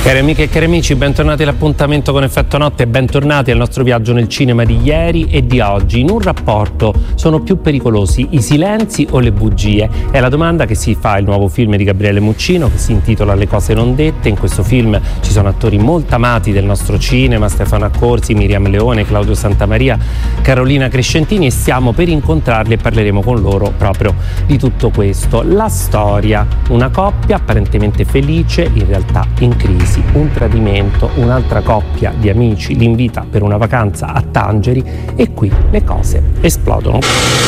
Cari amiche e cari amici, bentornati all'appuntamento con Effetto Notte e bentornati al nostro viaggio nel cinema di ieri e di oggi. In un rapporto sono più pericolosi i silenzi o le bugie? È la domanda che si fa il nuovo film di Gabriele Muccino che si intitola Le cose non dette. In questo film ci sono attori molto amati del nostro cinema, Stefano Accorsi, Miriam Leone, Claudio Santamaria, Carolina Crescentini, e stiamo per incontrarli e parleremo con loro proprio di tutto questo. La storia, una coppia apparentemente felice, in realtà in crisi. Un tradimento, un'altra coppia di amici li invita per una vacanza a Tangeri e qui le cose esplodono.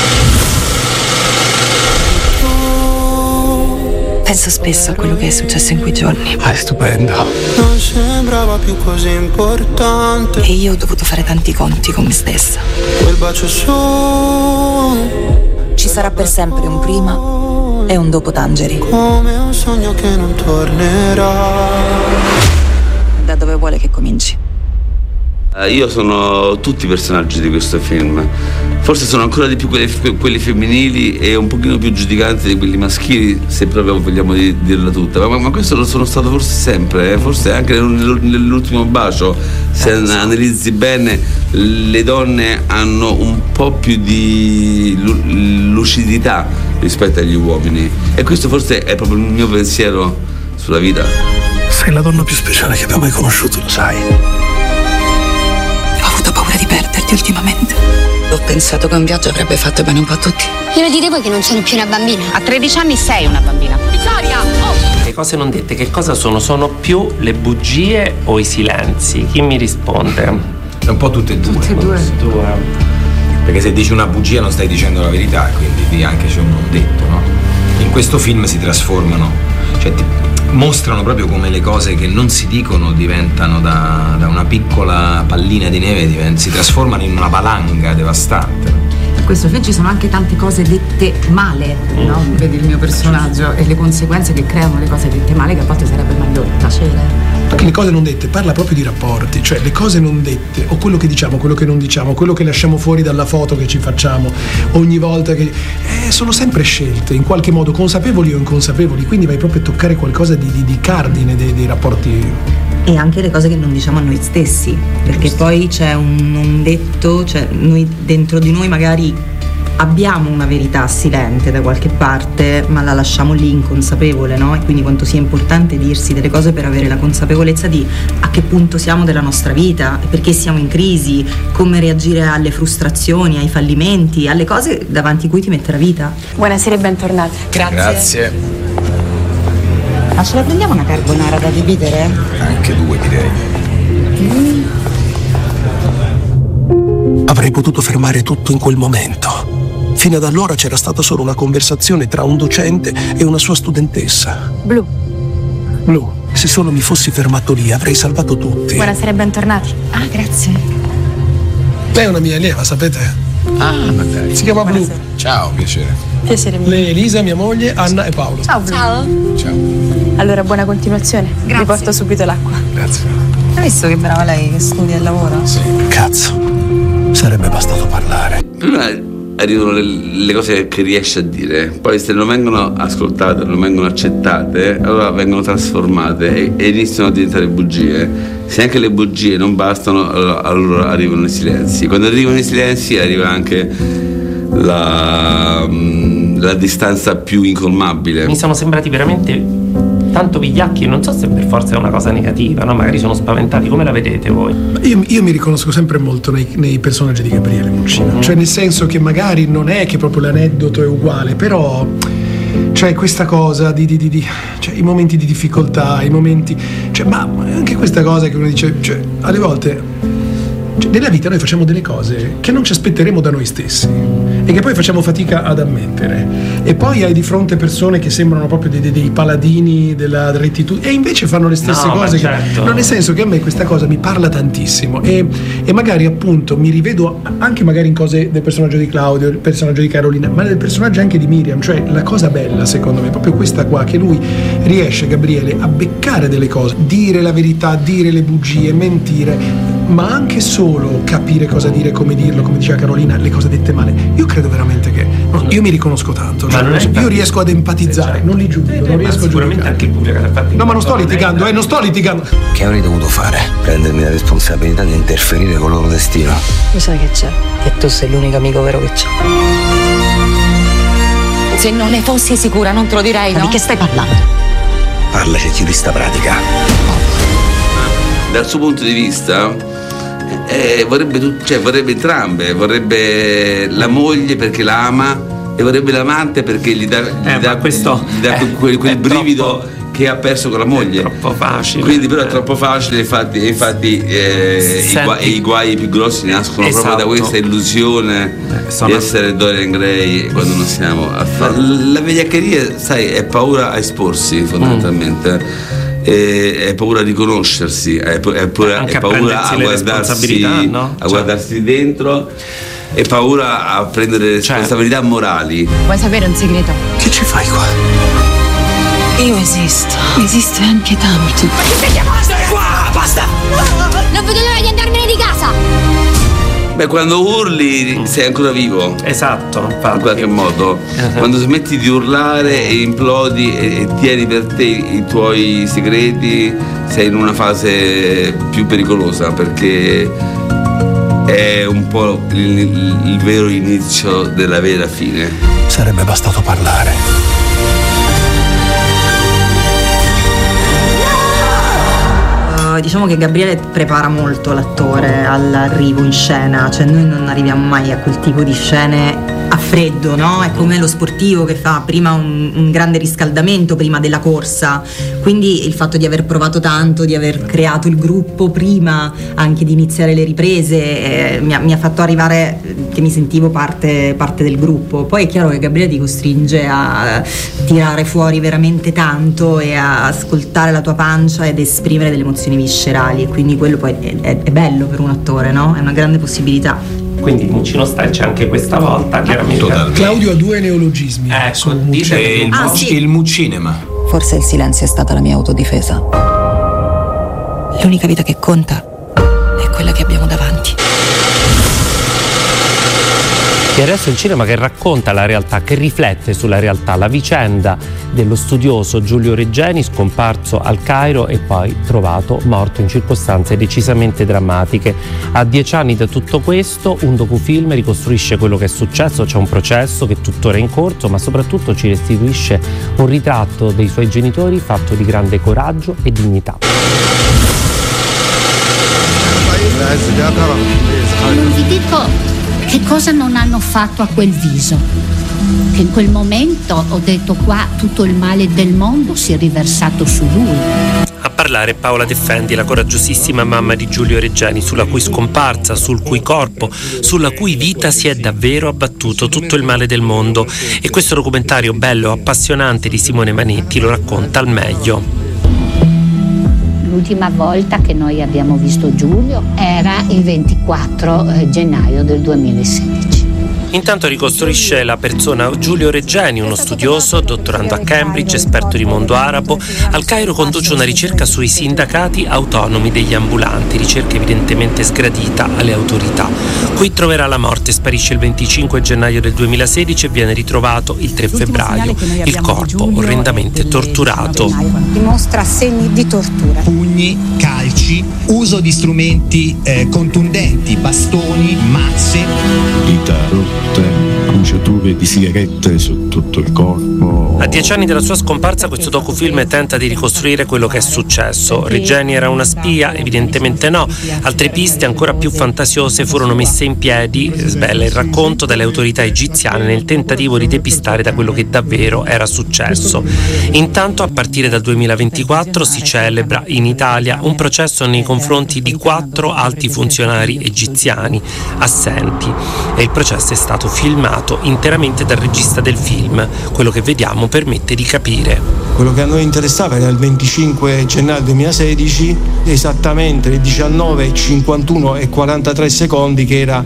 Penso spesso a quello che è successo in quei giorni. Ah, è stupendo. Non sembrava più così importante. E io ho dovuto fare tanti conti con me stessa. Quel bacio su. Ci sarà per sempre un prima e un dopo Tangeri. Come un sogno che non tornerà. Da dove vuole che cominci? Io sono tutti i personaggi di questo film. Forse sono ancora di più quelli femminili e un pochino più giudicanti di quelli maschili, se proprio vogliamo dirla tutta. Ma questo lo sono stato forse sempre, forse anche nell'ultimo bacio. Se analizzi bene, le donne hanno un po' più di lucidità rispetto agli uomini. E questo forse è proprio il mio pensiero sulla vita. Sei la donna più speciale che abbia mai conosciuto, lo sai. Ho avuto paura di perderti ultimamente. Ho pensato che un viaggio avrebbe fatto bene un po' a tutti. Glielo dite voi che non sono più una bambina? A 13 anni sei una bambina. Vittoria! Oh! Le cose non dette che cosa sono? Sono più le bugie o i silenzi? Chi mi risponde? È un po' tutte e due. Tutte e due. Perché se dici una bugia non stai dicendo la verità, quindi anche c'è un non detto, no? In questo film si trasformano, cioè mostrano proprio come le cose che non si dicono diventano da una piccola pallina di neve, si trasformano in una valanga devastante. In questo film ci sono anche tante cose dette male, no? Vedi il mio personaggio e le conseguenze che creano le cose dette male, che a volte sarebbe meglio tacere. Perché le cose non dette parla proprio di rapporti, cioè le cose non dette, o quello che diciamo, quello che non diciamo, quello che lasciamo fuori dalla foto che ci facciamo ogni volta che sono sempre scelte, in qualche modo consapevoli o inconsapevoli, quindi vai proprio a toccare qualcosa di cardine dei rapporti. E anche le cose che non diciamo a noi stessi, perché poi c'è un non detto, cioè noi dentro di noi magari abbiamo una verità silente da qualche parte, ma la lasciamo lì inconsapevole, no? E quindi quanto sia importante dirsi delle cose per avere la consapevolezza di a che punto siamo della nostra vita, perché siamo in crisi, come reagire alle frustrazioni, ai fallimenti, alle cose davanti cui ti mette la vita. Buonasera e bentornati. Grazie. Ma ce la prendiamo una carbonara da dividere? Anche due, direi. Avrei potuto fermare tutto in quel momento. Fino ad allora c'era stata solo una conversazione tra un docente e una sua studentessa. Blu. Se solo mi fossi fermato lì avrei salvato tutti. Buonasera e bentornati. Ah, grazie. Lei è una mia allieva, sapete? Ah, ma dai. Si chiama Blu. Ciao, piacere. Piacere mio. Lei è Elisa, mia moglie, Anna e Paolo. Ciao Blu. Ciao. Allora, buona continuazione. Grazie. Vi porto subito l'acqua. Grazie. Hai visto che brava lei che studia e lavora? Sì. Cazzo, sarebbe bastato parlare. Prima arrivano le cose che riesci a dire, poi se non vengono ascoltate, non vengono accettate, allora vengono trasformate e iniziano a diventare bugie. Se anche le bugie non bastano, allora arrivano i silenzi. Quando arrivano i silenzi arriva anche la distanza più incolmabile. Mi sono sembrati veramente tanto vigliacchi, non so se per forza è una cosa negativa, no? Magari sono spaventati. Come la vedete voi? Io mi riconosco sempre molto nei personaggi di Gabriele Muccino, cioè nel senso che magari non è che proprio l'aneddoto è uguale, però c'è questa cosa cioè i momenti di difficoltà, i momenti, cioè, ma anche questa cosa che uno dice, cioè alle volte, cioè, nella vita noi facciamo delle cose che non ci aspetteremo da noi stessi e che poi facciamo fatica ad ammettere, e poi hai di fronte persone che sembrano proprio dei paladini della rettitudine e invece fanno le stesse cose certo. Non, nel senso che a me questa cosa mi parla tantissimo e magari appunto mi rivedo anche magari in cose del personaggio di Claudio, del personaggio di Carolina, ma del personaggio anche di Miriam. Cioè la cosa bella secondo me è proprio questa qua, che lui riesce, Gabriele, a beccare delle cose, dire la verità, dire le bugie, mentire, ma anche solo capire cosa dire, come dirlo, come diceva Carolina, le cose dette male. Io credo veramente che io mi riconosco tanto, cioè, io riesco ad empatizzare, non li giudico, non riesco a giudicare. Anche il pubblico no, ma non sto litigando, non sto litigando. Che avrei dovuto fare? Prendermi la responsabilità di interferire con il loro destino. Lo sai che c'è? Che tu sei l'unico amico vero che c'è. Se non ne fossi sicura non te lo direi, no? Di che stai parlando? Parlaci e chiudi sta pratica. Dal suo punto di vista vorrebbe entrambe, vorrebbe la moglie perché la ama e vorrebbe l'amante perché gli dà quel brivido che ha perso con la moglie. È troppo facile. Quindi però è troppo facile, infatti i guai più grossi nascono proprio da questa illusione di essere Dorian Gray quando non siamo la vigliaccheria, sai, è paura a esporsi fondamentalmente. È paura a riconoscersi, è paura a guardarsi, no? A guardarsi dentro, è paura a prendere responsabilità morali. Vuoi sapere un segreto? Che ci fai qua? Io esisto anche tanto. Ma che stai chiamando? Stai qua, basta! Non vedo l'ora di andarmene di casa! Beh, quando urli sei ancora vivo. Esatto, infatti. In qualche modo. Quando smetti di urlare e implodi e tieni per te i tuoi segreti, sei in una fase più pericolosa, perché è un po' il vero inizio della vera fine. Sarebbe bastato parlare. Diciamo che Gabriele prepara molto l'attore all'arrivo in scena, cioè noi non arriviamo mai a quel tipo di scene a freddo, no? È come lo sportivo che fa prima un grande riscaldamento prima della corsa, quindi il fatto di aver provato tanto, di aver creato il gruppo prima anche di iniziare le riprese mi ha fatto arrivare che mi sentivo parte del gruppo. Poi è chiaro che Gabriele ti costringe a tirare fuori veramente tanto e a ascoltare la tua pancia ed esprimere delle emozioni viscerali, e quindi quello poi è bello per un attore, no? È una grande possibilità. Quindi Muccino Style c'è anche questa volta, chiaramente. Claudio ha 2 neologismi. Ecco, il Muccinema. Forse il silenzio è stata la mia autodifesa. L'unica vita che conta è quella che abbiamo davanti. E adesso il cinema che racconta la realtà, che riflette sulla realtà, la vicenda dello studioso Giulio Regeni, scomparso al Cairo e poi trovato morto in circostanze decisamente drammatiche. A 10 anni da tutto questo, un docufilm ricostruisce quello che è successo, c'è un processo che tuttora è in corso, ma soprattutto ci restituisce un ritratto dei suoi genitori fatto di grande coraggio e dignità. Non vi dico che cosa non hanno fatto a quel viso, che in quel momento ho detto qua tutto il male del mondo si è riversato su lui. A parlare Paola De Fendi, la coraggiosissima mamma di Giulio Regeni, sulla cui scomparsa, sul cui corpo, sulla cui vita si è davvero abbattuto tutto il male del mondo, e questo documentario bello, appassionante di Simone Manetti lo racconta al meglio. L'ultima volta che noi abbiamo visto Giulio era il 24 gennaio del 2016. Intanto ricostruisce la persona Giulio Regeni, uno studioso, dottorando a Cambridge, esperto di mondo arabo. Al Cairo conduce una ricerca sui sindacati autonomi degli ambulanti, ricerca evidentemente sgradita alle autorità. Qui troverà la morte, sparisce il 25 gennaio del 2016 e viene ritrovato il 3 febbraio. Il corpo orrendamente torturato. Dimostra segni di tortura. Pugni, calci, uso di strumenti contundenti, bastoni, mazze. Dita bruciature di sigarette su tutto il corpo. A 10 anni dalla sua scomparsa questo docufilm tenta di ricostruire quello che è successo. Regeni era una spia? Evidentemente no. Altre piste ancora più fantasiose furono messe in piedi, svela il racconto, dalle autorità egiziane nel tentativo di depistare da quello che davvero era successo. Intanto a partire dal 2024 si celebra in Italia un processo nei confronti di 4 alti funzionari egiziani assenti, e il processo è stato filmato interamente dal regista del film. Quello che vediamo permette di capire. Quello che a noi interessava era il 25 gennaio 2016, esattamente le 19:51 e 43 secondi, che era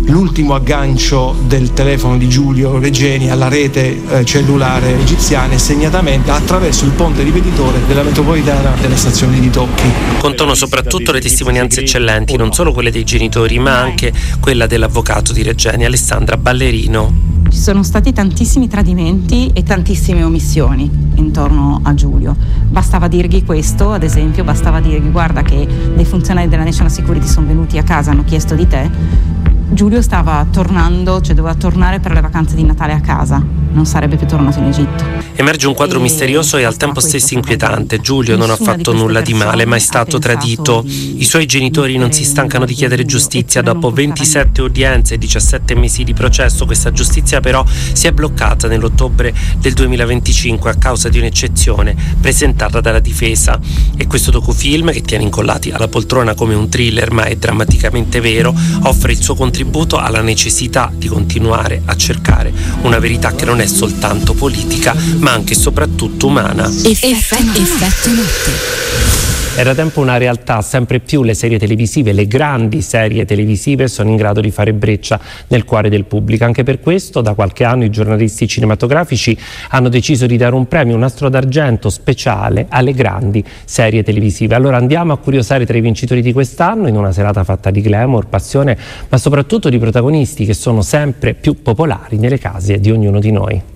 l'ultimo aggancio del telefono di Giulio Regeni alla rete cellulare egiziana e segnatamente attraverso il ponte ripetitore della metropolitana della stazione di Tocchi. Contano soprattutto le testimonianze eccellenti, non solo quelle dei genitori, ma anche quella dell'avvocato di Regeni, Alessandra Ballerino. Ci sono stati tantissimi tradimenti e tantissime omissioni intorno a Giulio. Bastava dirgli questo, ad esempio, bastava dirgli: guarda che dei funzionari della National Security sono venuti a casa, hanno chiesto di te. Giulio stava tornando, cioè doveva tornare per le vacanze di Natale a casa, non sarebbe più tornato in Egitto. Emerge un quadro misterioso e al tempo stesso inquietante. Giulio non ha fatto nulla di male, ma è stato tradito. I suoi genitori non si stancano di chiedere giustizia. Dopo 27 udienze e 17 mesi di processo, questa giustizia però si è bloccata nell'ottobre del 2025 a causa di un'eccezione presentata dalla difesa. E questo docufilm, che tiene incollati alla poltrona come un thriller ma è drammaticamente vero, offre il suo contributo alla necessità di continuare a cercare una verità che non è soltanto politica ma anche e soprattutto umana. Effetto notte. È da tempo una realtà, sempre più le serie televisive, le grandi serie televisive sono in grado di fare breccia nel cuore del pubblico. Anche per questo da qualche anno i giornalisti cinematografici hanno deciso di dare un premio, un Nastro d'Argento speciale alle grandi serie televisive. Allora andiamo a curiosare tra i vincitori di quest'anno in una serata fatta di glamour, passione, ma soprattutto di protagonisti che sono sempre più popolari nelle case di ognuno di noi.